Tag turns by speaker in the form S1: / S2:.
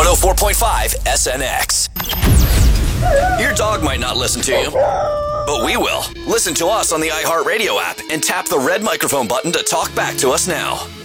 S1: 104.5 SNX. Your dog might not listen to you, but we will. Listen to us on the iHeartRadio app and tap the red microphone button to talk back to us now.